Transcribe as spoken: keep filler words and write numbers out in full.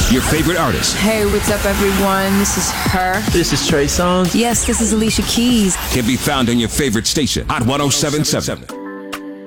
Your favorite artist. Hey, what's up, everyone? This is her. This is Trey Songz. Yes, this is Alicia Keys. Can be found on your favorite station, Hot one oh seven point seven.